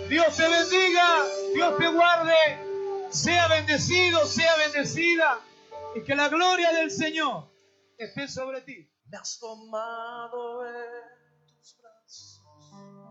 Dios te bendiga, Dios te guarde. Sea bendecido, sea bendecida. Y que la gloria del Señor esté sobre ti. Me has tomado en tus brazos